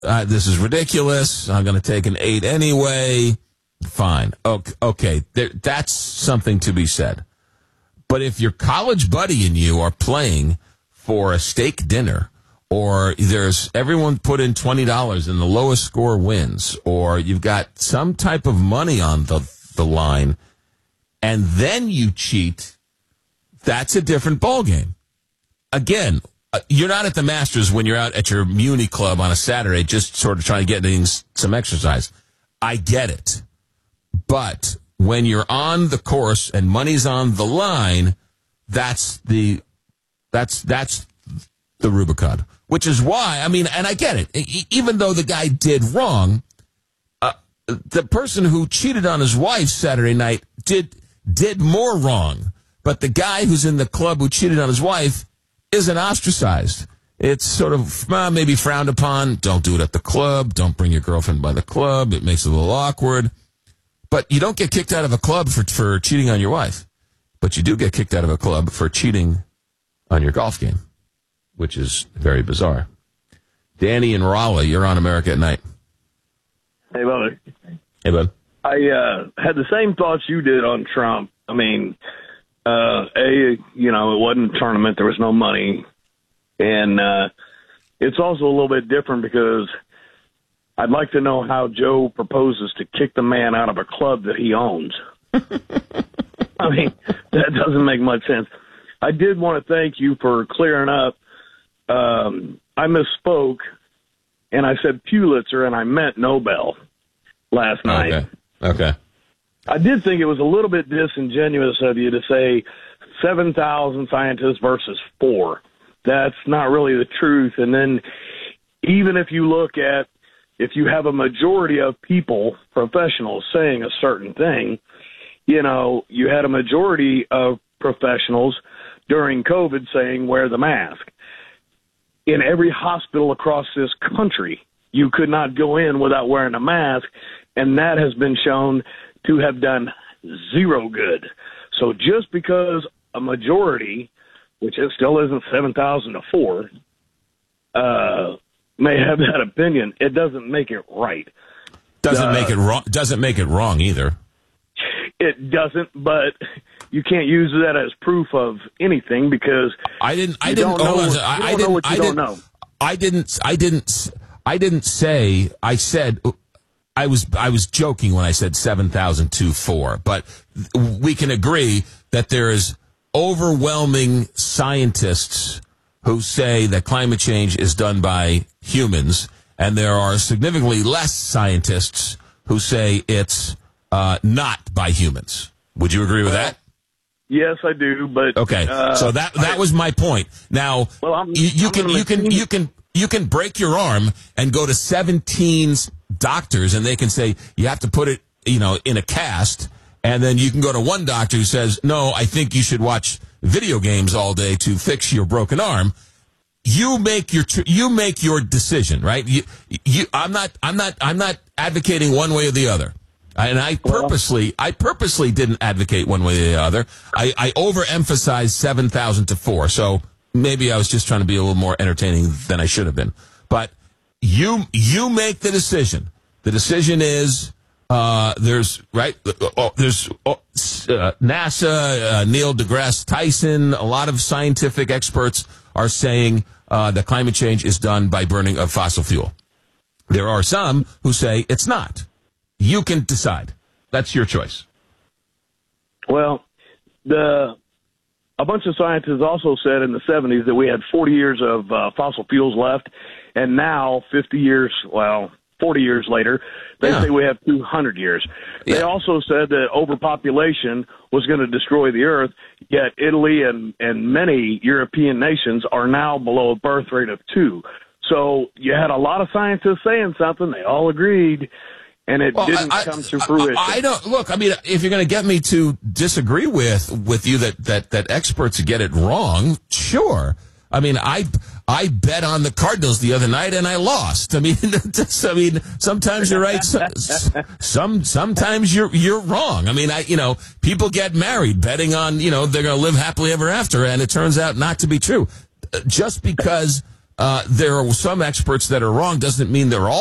This is ridiculous. I'm going to take an 8 anyway. Fine. Okay. That's something to be said. But if your college buddy and you are playing for a steak dinner, or there's everyone put in $20 and the lowest score wins, or you've got some type of money on the line, and then you cheat, that's a different ballgame. Again, you're not at the Masters when you're out at your Muni club on a Saturday just sort of trying to get in some exercise. I get it. But when you're on the course and money's on the line, that's the Rubicon. Which is why, I mean, and I get it. Even though the guy did wrong, the person who cheated on his wife Saturday night did more wrong. But the guy who's in the club who cheated on his wife isn't ostracized. It's sort of maybe frowned upon. Don't do it at the club. Don't bring your girlfriend by the club. It makes it a little awkward. But you don't get kicked out of a club for cheating on your wife. But you do get kicked out of a club for cheating on your golf game, which is very bizarre. Danny in Raleigh, you're on America at Night. Hey, brother. Hey, bud. I had the same thoughts you did on Trump. I mean, it wasn't a tournament. There was no money. And it's also a little bit different because I'd like to know how Joe proposes to kick the man out of a club that he owns. I mean, that doesn't make much sense. I did want to thank you for clearing up. I misspoke, and I said Pulitzer, and I meant Nobel last night. Okay. I did think it was a little bit disingenuous of you to say 7,000 scientists versus 4. That's not really the truth. And then even if you look at, if you have a majority of people, professionals, saying a certain thing, you had a majority of professionals during COVID saying wear the mask. In every hospital across this country, you could not go in without wearing a mask, and that has been shown to have done zero good. So just because a majority, which it still isn't 7,000 to 4, may have that opinion, it doesn't make it right. Doesn't make it wrong. Doesn't make it wrong either. It doesn't, but you can't use that as proof of anything because I didn't say. I said I was joking when I said 7,024, but we can agree that there is overwhelming scientists who say that climate change is done by humans, and there are significantly less scientists who say it's not by humans. Would you agree with that? Yes, I do. But okay, so that was my point. Now, you can break your arm and go to 17 doctors, and they can say you have to put it, in a cast, and then you can go to one doctor who says, no, I think you should watch video games all day to fix your broken arm. You make your decision, right? I'm not advocating one way or the other. And I purposely didn't advocate one way or the other. I overemphasized 7,000 to 4. So maybe I was just trying to be a little more entertaining than I should have been. But you make the decision. The decision is there's NASA, Neil deGrasse Tyson, a lot of scientific experts are saying that climate change is done by burning of fossil fuel. There are some who say it's not. You can decide. That's your choice. Well, a bunch of scientists also said in the 70s that we had 40 years of fossil fuels left, and now 40 years later, they say we have 200 years. Yeah. They also said that overpopulation was going to destroy the earth, yet Italy and many European nations are now below a birth rate of 2. So you had a lot of scientists saying something. They all agreed. And it didn't come to fruition. I don't look. I mean, if you're going to get me to disagree with you that experts get it wrong, sure. I mean, I bet on the Cardinals the other night and I lost. I mean, sometimes you're right. Sometimes you're wrong. I mean, people get married betting on they're going to live happily ever after, and it turns out not to be true. Just because there are some experts that are wrong doesn't mean they're all